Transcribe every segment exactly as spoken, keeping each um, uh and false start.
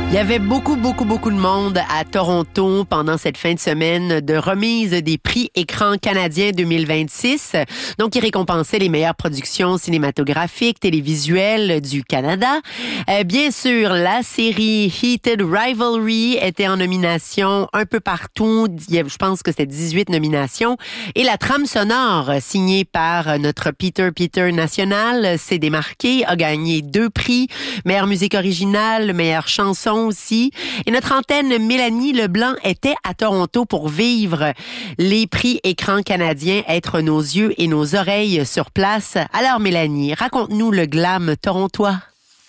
Il y avait beaucoup, beaucoup, beaucoup de monde à Toronto pendant cette fin de semaine de remise des prix Écran canadien deux mille vingt-six. Donc, qui récompensait les meilleures productions cinématographiques, télévisuelles du Canada. Euh, bien sûr, la série Heated Rivalry était en nomination un peu partout. Je pense que c'était dix-huit nominations. Et la trame sonore, signée par notre Peter Peter National, s'est démarquée, a gagné deux prix. Meilleure musique originale, meilleure chanson aussi. Et notre antenne Mélanie Leblanc était à Toronto pour vivre les prix Écran canadien, être nos yeux et nos oreilles sur place. Alors Mélanie, raconte-nous le glam torontois.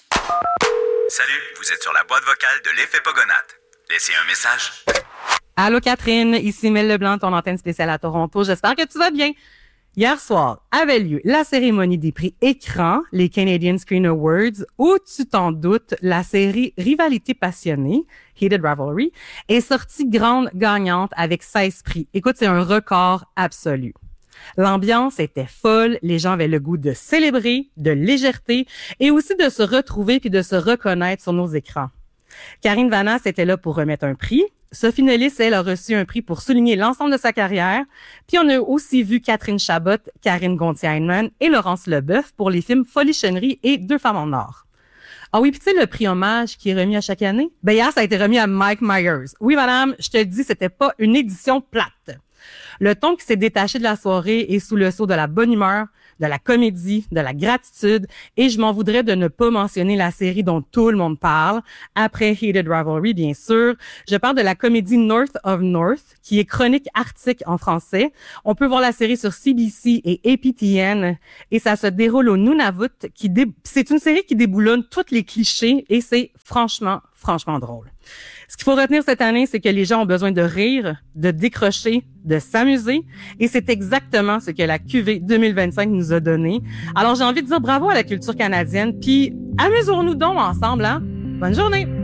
Salut, vous êtes sur la boîte vocale de l'Effet Pogonate. Laissez un message. Allô Catherine, ici Mel Leblanc, ton antenne spéciale à Toronto. J'espère que tu vas bien. Hier soir avait lieu la cérémonie des prix Écran, les Canadian Screen Awards, où, tu t'en doutes, la série Rivalité passionnée, Heated Rivalry, est sortie grande gagnante avec seize prix. Écoute, c'est un record absolu. L'ambiance était folle, les gens avaient le goût de célébrer, de légèreté et aussi de se retrouver puis de se reconnaître sur nos écrans. Karine Vanasse était là pour remettre un prix. Sophie Nellis, elle, a reçu un prix pour souligner l'ensemble de sa carrière. Puis on a aussi vu Catherine Chabot, Karine Gontier-Heinemann et Laurence Leboeuf pour les films Folichonnerie et Deux femmes en or. Ah oui, puis tu sais, le prix hommage qui est remis à chaque année? Ben hier, ça a été remis à Mike Myers. Oui, madame, je te le dis, c'était pas une édition plate. Le ton qui s'est détaché de la soirée est sous le sceau de la bonne humeur, de la comédie, de la gratitude, et je m'en voudrais de ne pas mentionner la série dont tout le monde parle, après Heated Rivalry, bien sûr. Je parle de la comédie North of North, qui est chronique arctique en français. On peut voir la série sur C B C et A P T N, et ça se déroule au Nunavut, qui dé... c'est une série qui déboulonne tous les clichés, et c'est franchement, franchement drôle. Ce qu'il faut retenir cette année, c'est que les gens ont besoin de rire, de décrocher, de s'amuser. Et c'est exactement ce que la Q V deux mille vingt-cinq nous a donné. Alors, j'ai envie de dire bravo à la culture canadienne. Puis, amusons-nous donc ensemble, hein? Bonne journée!